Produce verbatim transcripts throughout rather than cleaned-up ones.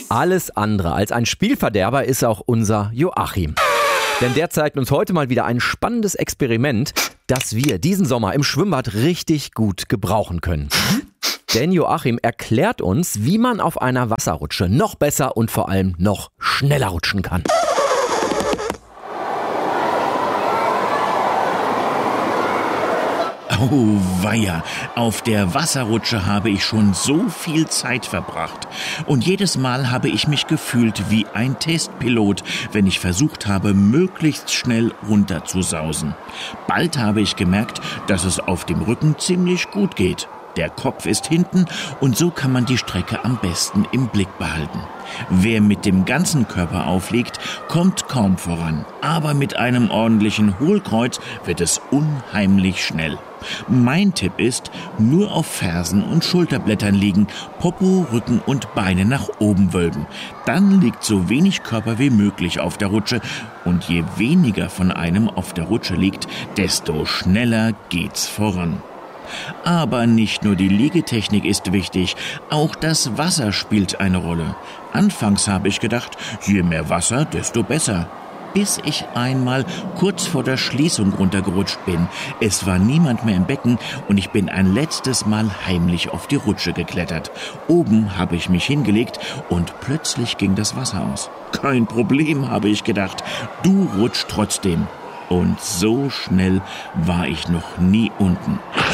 Alles andere als ein Spielverderber ist auch unser Joachim. Denn der zeigt uns heute mal wieder ein spannendes Experiment, das wir diesen Sommer im Schwimmbad richtig gut gebrauchen können. Denn Joachim erklärt uns, wie man auf einer Wasserrutsche noch besser und vor allem noch schneller rutschen kann. Oh weia, auf der Wasserrutsche habe ich schon so viel Zeit verbracht. Und jedes Mal habe ich mich gefühlt wie ein Testpilot, wenn ich versucht habe, möglichst schnell runterzusausen. Bald habe ich gemerkt, dass es auf dem Rücken ziemlich gut geht. Der Kopf ist hinten und so kann man die Strecke am besten im Blick behalten. Wer mit dem ganzen Körper aufliegt, kommt kaum voran. Aber mit einem ordentlichen Hohlkreuz wird es unheimlich schnell. Mein Tipp ist, nur auf Fersen und Schulterblättern liegen, Popo, Rücken und Beine nach oben wölben. Dann liegt so wenig Körper wie möglich auf der Rutsche. Und je weniger von einem auf der Rutsche liegt, desto schneller geht's voran. Aber nicht nur die Liegetechnik ist wichtig, auch das Wasser spielt eine Rolle. Anfangs habe ich gedacht, je mehr Wasser, desto besser. Bis ich einmal kurz vor der Schließung runtergerutscht bin. Es war niemand mehr im Becken und ich bin ein letztes Mal heimlich auf die Rutsche geklettert. Oben habe ich mich hingelegt und plötzlich ging das Wasser aus. Kein Problem, habe ich gedacht. Du rutschst trotzdem. Und so schnell war ich noch nie unten.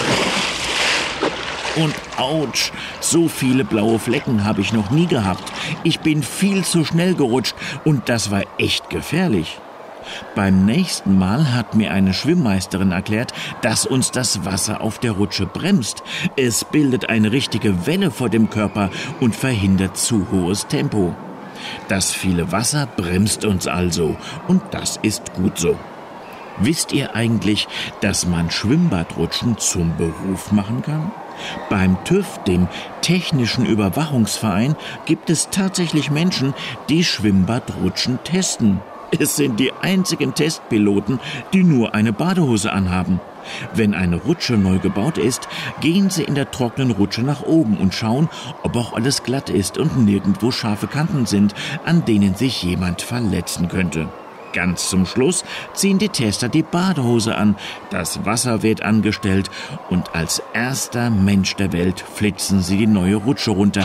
Und ouch, so viele blaue Flecken habe ich noch nie gehabt. Ich bin viel zu schnell gerutscht und das war echt gefährlich. Beim nächsten Mal hat mir eine Schwimmmeisterin erklärt, dass uns das Wasser auf der Rutsche bremst. Es bildet eine richtige Welle vor dem Körper und verhindert zu hohes Tempo. Das viele Wasser bremst uns also und das ist gut so. Wisst ihr eigentlich, dass man Schwimmbadrutschen zum Beruf machen kann? Beim TÜV, dem Technischen Überwachungsverein, gibt es tatsächlich Menschen, die Schwimmbadrutschen testen. Es sind die einzigen Testpiloten, die nur eine Badehose anhaben. Wenn eine Rutsche neu gebaut ist, gehen sie in der trockenen Rutsche nach oben und schauen, ob auch alles glatt ist und nirgendwo scharfe Kanten sind, an denen sich jemand verletzen könnte. Ganz zum Schluss ziehen die Tester die Badehose an, das Wasser wird angestellt und als erster Mensch der Welt flitzen sie die neue Rutsche runter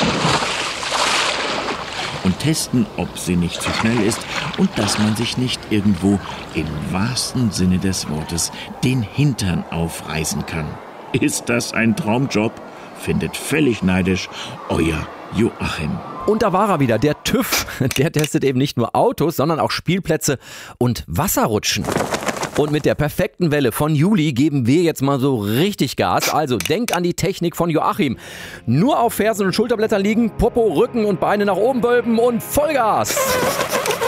und testen, ob sie nicht zu schnell ist und dass man sich nicht irgendwo im wahrsten Sinne des Wortes den Hintern aufreißen kann. Ist das ein Traumjob? Findet völlig neidisch euer Joachim. Und da war er wieder, der TÜV. Der testet eben nicht nur Autos, sondern auch Spielplätze und Wasserrutschen. Und mit der perfekten Welle von Juli geben wir jetzt mal so richtig Gas. Also denk an die Technik von Joachim. Nur auf Fersen und Schulterblättern liegen, Popo, Rücken und Beine nach oben wölben und Vollgas.